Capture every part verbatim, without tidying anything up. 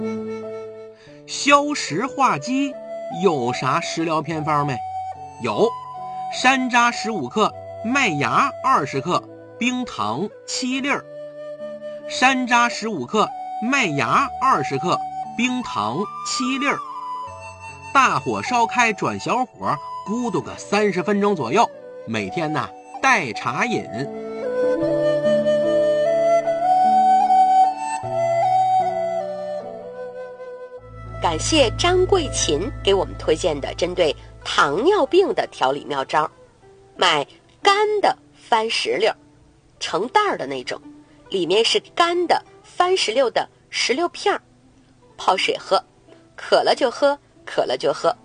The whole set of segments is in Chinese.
消食化积有啥食疗偏方没？有，山楂十五克，麦芽二十克，冰糖七粒儿。山楂十五克，麦芽二十克，冰糖七粒儿。大火烧开，转小火，咕嘟个三十分钟左右。每天呢，代茶饮。 感谢张桂琴给我们推荐的针对糖尿病的调理妙招。买干的番石榴，成袋儿的那种，里面是干的番石榴的石榴片儿，泡水喝，渴了就喝，渴了就喝。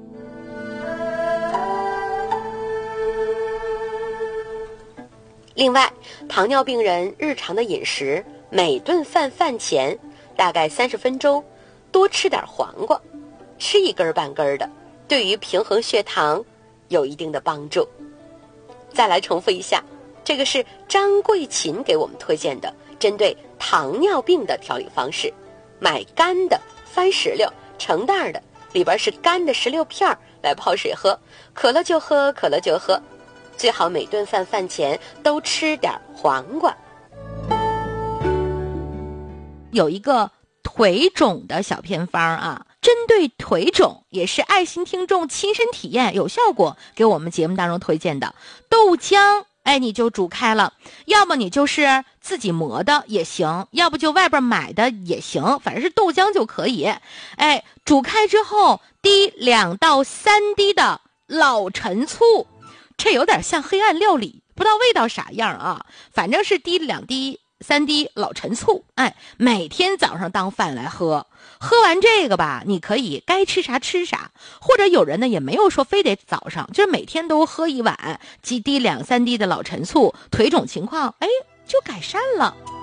另外，糖尿病人日常的饮食，每顿饭饭前大概三十分钟多吃点黄瓜，吃一根半根的，对于平衡血糖有一定的帮助。再来重复一下，这个是张桂琴给我们推荐的针对糖尿病的调理方式。买干的番石榴，成袋的，里边是干的石榴片来泡水喝，渴了就喝，渴了就喝。最好每顿饭饭前都吃点黄瓜。 有一个腿肿的小偏方啊，针对腿肿，也是爱心听众亲身体验有效果，给我们节目当中推荐的豆浆。哎，你就煮开了，要么你就是自己磨的也行，要不就外边买的也行，反正是豆浆就可以。哎，煮开之后滴两到三滴的老陈醋，这有点像黑暗料理，不知道味道啥样啊，反正是滴两滴三滴老陈醋。哎，每天早上当饭来喝，喝完这个吧，你可以该吃啥吃啥，或者有人呢也没有说非得早上，就是每天都喝一碗，几滴两三滴的老陈醋，腿肿情况哎就改善了。